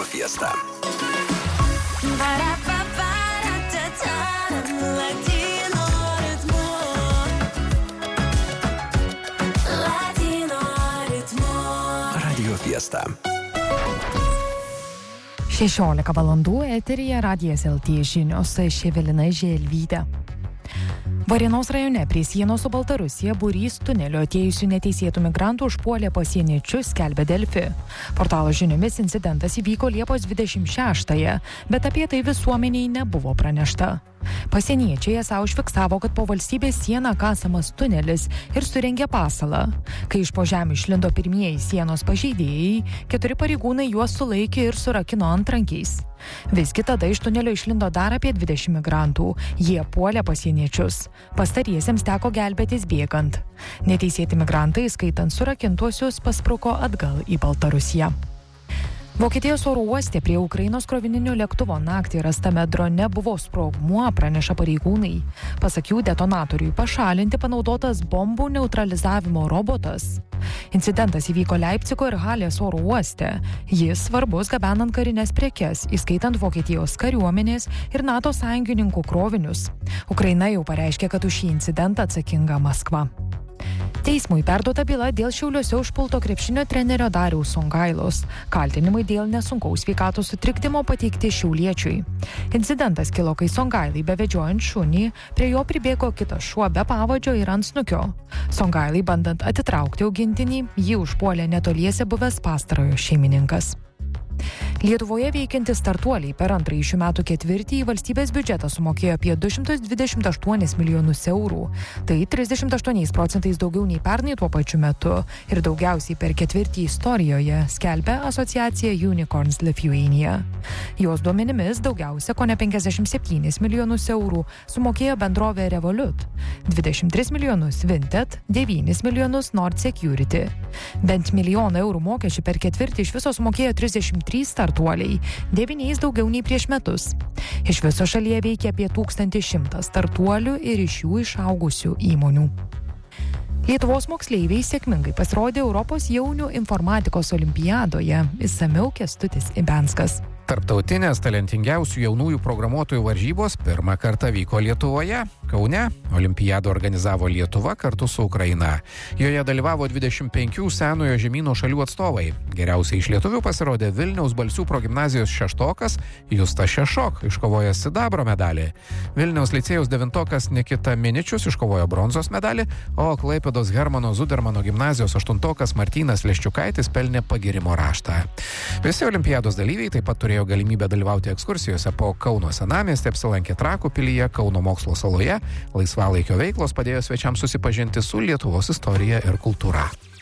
Fiesta. Radio Fiesta. 16 valandų eteryje Radijas LT žinios, Evelina Želvytė. Varėnos rajone prie sienos su Baltarusija būrys tunelio atėjusių neteisėtų migrantų užpuolė pasieniečius, skelbia Delfi. Portalo žiniomis incidentas įvyko Liepos 26-ąją, bet apie tai visuomeniai nebuvo pranešta. Pasieniečiai esą užfiksavo, kad po valstybės sieną kasamas tunelis ir surengė pasalą. Kai iš po žemę išlindo pirmieji sienos pažeidėjai, 4 pareigūnai juos sulaikė ir surakino antrankiais. Visgi tada iš tunelio išlindo dar apie 20 migrantų. Jie puolė pasieniečius. Pastariesiems teko gelbėtis bėgant. Neteisėti migrantai, skaitant surakintuosius, paspruko atgal į Baltarusiją. Vokietijos oro uoste prie Ukrainos krovininio lėktuvo naktį rastame drone buvo sprogmuo, praneša pareigūnai. Pasak jų, detonatoriui pašalinti panaudotas bombų neutralizavimo robotas. Incidentas įvyko Leipcigo ir Halės oro uoste. Jis svarbus gabenant karinės prekes, įskaitant Vokietijos kariuomenės ir NATO sąjungininkų krovinius. Ukraina jau pareiškė, kad už šį incidentą atsakinga Maskva. Teismui perduota byla dėl Šiauliuose užpulto krepšinio trenerio Dariaus Songailos. Kaltinimai dėl nesunkaus sveikatos sutrikdymo pateikti šiauliečiui. Incidentas kilo, kai Songailai bevedžiojant šunį, prie jo pribėgo kitas šuo be pavadžio ir ant snukio. Songailai, bandant atitraukti augintinį, jį užpuolė netoliese buvęs pastarojo šeimininkas. Lietuvoje veikiantys startuoliai per antrąjį šių metų ketvirtį į valstybės biudžetą sumokėjo apie 228 milijonus eurų. Tai 38% daugiau nei pernai tuo pačiu metu ir daugiausiai per ketvirtį istorijoje, skelbia asociacija Unicorns Lithuania. Jos duomenimis daugiausia, kone 57 milijonus eurų, sumokėjo bendrovė Revolut, 23 milijonus Vinted, 9 milijonus Nord Security. Bent milijoną eurų mokesčių per ketvirtį iš viso sumokėjo 33 startuoliai, 9 daugiau nei prieš metus. Iš viso šalyje veikia apie 1100 startuolių ir iš jų išaugusių įmonių. Lietuvos moksleiviai sėkmingai pasirodė Europos jaunių informatikos olimpiadoje. Išsamiau Kęstutis Ibenskas. Tarptautinės talentingiausių jaunųjų programuotojų varžybos pirmą kartą vyko Lietuvoje. Kaune olimpiadą organizavo Lietuva kartu su Ukraina. Joje dalyvavo 25 senojo žemyno šalių atstovai. Geriausiai iš lietuvių pasirodė Vilniaus Balsių progimnazijos šeštokas Justas Šešok, iškovojęs sidabro medalį. Vilniaus licėjaus devintokas Nikita Miničius iškovojo bronzos medalį, o Klaipėdos Hermano Zudermano gimnazijos aštuntokas Martynas Leščiukaitis pelnė pagyrimo raštą. Visi olimpiados dalyviai taip pat turėjo galimybę dalyvauti ekskursijose po Kauno senamiestį, apsilankė Trakų pilyje, Kauno mokslo saloje. Laisvalaikio veiklos padėjo svečiams susipažinti su Lietuvos istorija ir kultūra.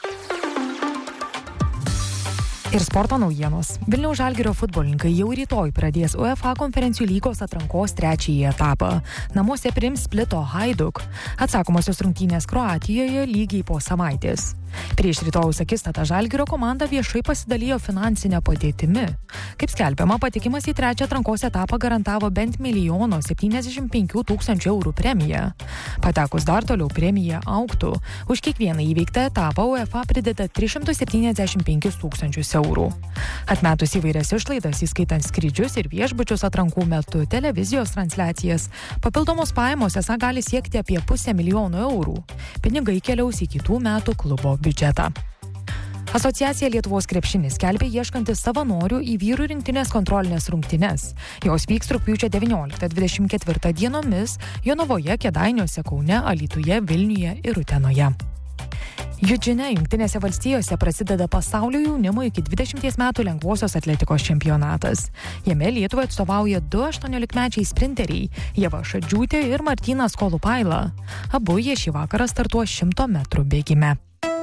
Ir sporto naujienos. Vilniaus Žalgirio futbolininkai jau rytoj pradės UEFA konferencijų lygos atrankos trečiąjį etapą. Namuose priims Splito Hajduk. Atsakomosios rungtynės Kroatijoje lygiai po savaitės. Prieš rytojaus akistatą Žalgirio komanda viešai pasidalijo finansinę padėtimi. Kaip skelbiama, patikimas į trečią atrankos etapą garantavo bent 1 075 000 eurų premiją. Patekus dar toliau premija augtų. Už kiekvieną įveiktą etapą UEFA prideda 375 000 eurų. Atmetus įvairias išlaidas, įskaitant skrydžius ir viešbučius atrankų metu, televizijos transliacijas, papildomos pajamos esą gali siekti apie 500 000 eurų. Pinigai keliaus į kitų metų klubo biudžetą. Asociacija Lietuvos krepšinis skelbia ieškantis savanorių į vyrų rinktinės kontrolinės rungtynes. Jos vyks rugpjūčio 19-24 dienomis Jonavoje, Kėdainiuose, Kaune, Alytuje, Vilniuje ir Utenoje. Judžine, Jungtinėse valstijose prasideda pasaulio jaunimo iki 20 metų lengvosios atletikos čempionatas. Jame Lietuvai atstovauja 2 18-mečiai sprinteriai – Ieva Šadžiūtė ir Martynas Kolupaila. Abu jie šį vakarą startuos 100 metrų bėgime.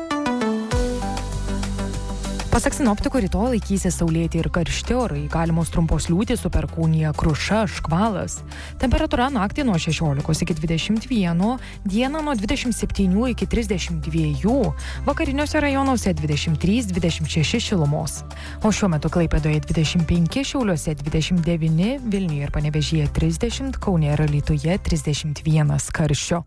Pasak sinoptikų, rytoj laikysis saulėti ir karšti orai, galimos trumpos liūtys su perkūnija, kruša, škvalas. Temperatūra naktį nuo 16 iki 21, dieną nuo 27 iki 32, vakariniuose rajonuose 23-26 šilumos. O šiuo metu Klaipėdoje 25, Šiauliuose 29, Vilniuje ir Panevėžyje 30, Kaune ir Alytuje 31 karščio.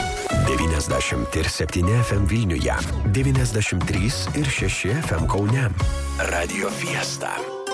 97 FM Vilniuje, 93 ir 6 FM Kaune. Radio Fiesta.